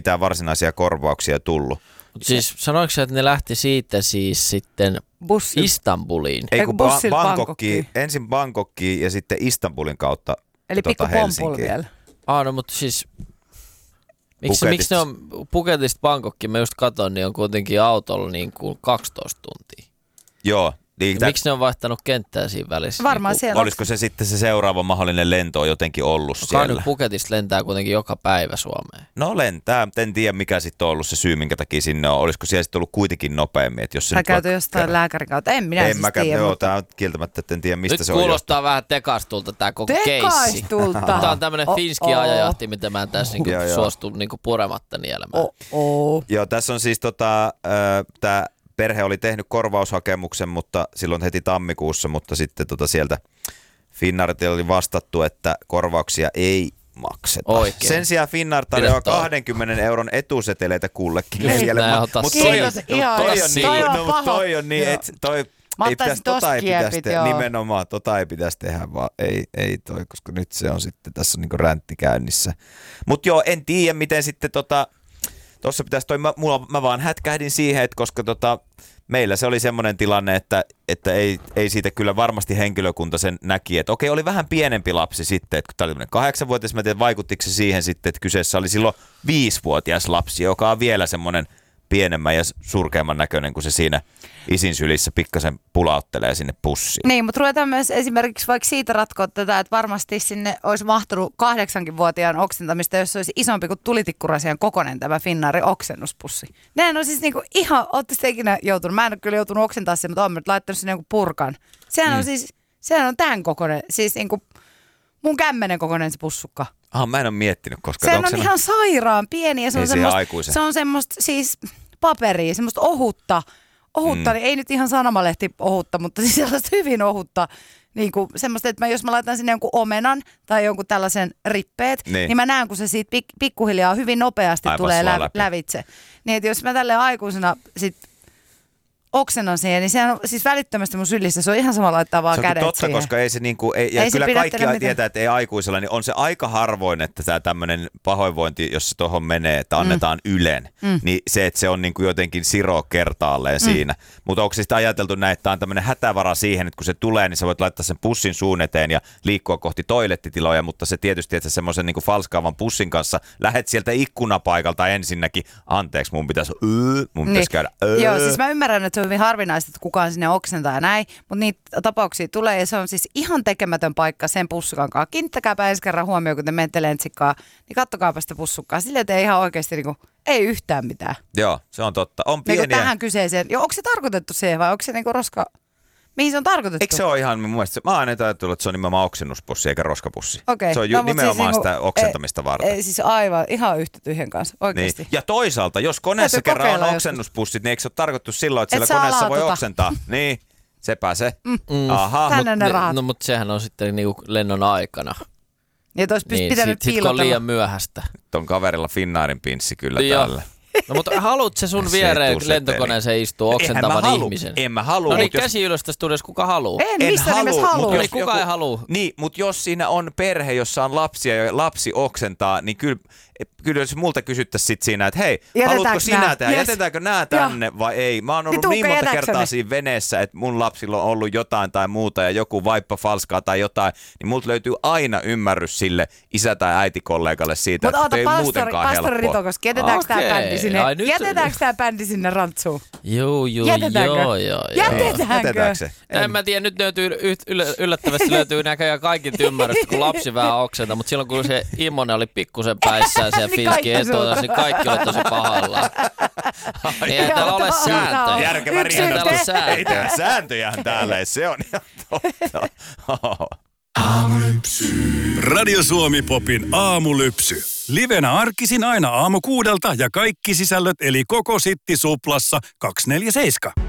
mitään varsinaisia korvauksia tullut. Siis sanoiko se, että ne lähti siitä siis sitten Istanbuliin? Ei kun Bangkokkiin, ensin Bangkokkiin ja sitten Istanbulin kautta eli pikku pompul vielä. No mutta siis miksi ne on Phuketista Bangkokkiin, mä just katson, niin on kuitenkin autolla niin kuin 12 tuntia. Joo. Niin, miksi ne on vaihtanut kenttää siinä välissä? Varmaan siellä. Olisiko se sitten se seuraava mahdollinen lento on jotenkin ollut siellä? Nyt Phuketista lentää kuitenkin joka päivä Suomeen. No lentää, en tiedä mikä sitten on ollut se syy, minkä takia sinne on. Olisiko siellä sitten ollut kuitenkin nopeammin? Että jos se käyty jostain lääkärin kautta, en minä siis tiedä. Joo, tämä on kieltämättä, että en tiedä mistä nyt se on. Nyt kuulostaa vähän tekastulta tämä koko keissi. Tämä on tämmöinen finski ajajahti, mitä mä en tässä suostu purematta nielemään. Joo, tässä on siis tämä perhe oli tehnyt korvaushakemuksen, mutta silloin heti tammikuussa, mutta sitten sieltä Finnairilta oli vastattu, että korvauksia ei makseta. Oikein. Sen sijaan Finnair tarjoaa 20 euron etuseteleitä kullekin. Toi on niin, että nimenomaan ei pitäisi tehdä, vaan ei toi, koska nyt se on sitten, tässä on niinku räntti käynnissä. Mutta joo, en tiedä miten sitten tuossa pitäisi mä vaan hätkähdin siihen, että koska meillä se oli semmoinen tilanne, että ei siitä kyllä varmasti henkilökunta sen näki, että okei, oli vähän pienempi lapsi sitten, että kun tämä oli 8-vuotias, mä tiedän, vaikuttiko se siihen sitten, että kyseessä oli silloin 5-vuotias lapsi, joka on vielä semmoinen pienemmän ja surkeamman näköinen, kun se siinä isin sylissä pikkasen pulauttelee sinne pussiin. Niin, mutta ruvetaan myös esimerkiksi vaikka siitä ratkoa tätä, että varmasti sinne olisi mahtunut 8-vuotiaan oksentamista, jos se olisi isompi kuin tulitikkuraisian kokoinen tämä Finnairin oksennuspussi. Nehän on siis niinku ihan, ootte sitten ikinä joutunut, mä en ole kyllä joutunut oksentaa sen, mutta olen nyt laittanut sinne jonkun purkan. Sehän on tämän kokoinen, siis niinku mun kämmenen kokoinen se pussukka. Mä en ole miettinyt, koska sehän on ihan sairaan pieni ja se on semmoista siis paperia, semmoista ohutta, niin ei nyt ihan sanomalehti ohutta, mutta siis sellaista hyvin ohutta, niin kuin semmoista, että jos mä laitan sinne jonkun omenan tai jonkun tällaisen rippeet, niin mä näen, kun se siitä pikkuhiljaa hyvin nopeasti tulee lävitse. Niin, että jos mä tälleen aikuisena sit oksennan siihen, niin sehän on siis välittömästi mun sylissä. Se on ihan sama laittaa vaan kädet totta, siihen. Koska ei se niinku, ja kyllä kaikki tietää, että ei aikuisella, niin on se aika harvoin, että tämä tämmöinen pahoinvointi, jos se tuohon menee, että annetaan ylen, niin se, että se on niinku jotenkin siro kertaalleen siinä. Mutta onko sitten ajateltu näin, että tämä on tämmöinen hätävara siihen, että kun se tulee, niin sä voit laittaa sen pussin suun eteen ja liikkua kohti toilettitiloja, mutta se tietysti, että semmoisen niinku falskaavan pussin kanssa lähet sieltä ikkunapaikalta ensinnäkin, anteeksi, mun pitäisi käydä. Joo, siis mä ymmärrän, että se on hyvin harvinaista, että kukaan sinne oksentaa ja näin, mutta niitä tapauksia tulee ja se on siis ihan tekemätön paikka sen pussukankaan. Kiinnittäkääpä ensi kerran huomioon, kun te menette lentsikkaan, niin kattokaapa sitä pussukkaa. Silleen, että ei ihan oikeasti niinku, ei yhtään mitään. Joo, se on totta. On pieniä. Niin tähän kyseiseen. Onko se tarkoitettu siihen vai onko se niinku roska? Mihin se on tarkoitettu? Eikö se ole ihan, mun mielestä, mä oon aina ajatellut, että se on nimenomaan oksennuspussi eikä roskapussi. Okay. Se on nimenomaan siis sitä oksentamista varten. Siis aivan, ihan yhtä tyhjän kanssa, oikeasti. Niin. Ja toisaalta, jos koneessa kerran on oksennuspussit, niin eikö se ole tarkoitettu silloin, että siellä koneessa voi oksentaa? Niin, sepä se. Aha. No mutta sehän on sitten niinku lennon aikana. Ja olisi pitänyt piilotella. Sitten on liian myöhäistä. Nyt on kaverilla Finnairin pinssi kyllä täällä. No mutta haluut se sun viereen lentokoneeseen istuu oksentavan ihmisen? En mä halua. No niin käsi ylös tässä studiossa, kuka haluu? En missään nimessä haluu. Niin kuka ei haluu? Niin, mutta jos siinä on perhe, jossa on lapsia ja lapsi oksentaa, niin kyllä jos multa kysyttäisiin sit siinä, että hei, haluatko sinä tehdä? Jätetäänkö nää tänne vai ei? Mä oon ollut niin monta kertaa siinä veneessä, että mun lapsilla on ollut jotain tai muuta ja joku vaippa falskaa tai jotain, niin multa löytyy aina ymmärrys sille isä- tai äitikollegalle siitä, että ei muutenkaan helppoa. Pastori Ritokoski, jätetäänkö tää bändi sinne? Jätetäänkö tää bändi sinne rantsuun? Joo. Jätetäänkö se? En mä tiedä, nyt yllättävästi löytyy näköjään kaikilta ymmärrystä, kun lapsi vähän oksentaa, mutta silloin kun se Immonen oli pikkusen päissään siellä finski etuotas, niin kaikki oli tosi pahallaan. Eihän täällä ole sääntöjä. Järkevä riita. Ei tehdä sääntöjähän täällä, se on ihan totta. Aamulypsy. Radio Suomi Popin aamulypsy. Livenä arkisin aina aamu 6 ja kaikki sisällöt eli koko Sitti Suplassa 247.